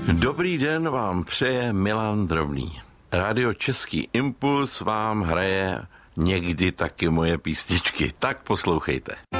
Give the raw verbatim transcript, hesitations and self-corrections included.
Dobrý den vám přeje Milan Drobný. Rádio Český Impuls vám hraje někdy taky moje písničky. Tak poslouchejte.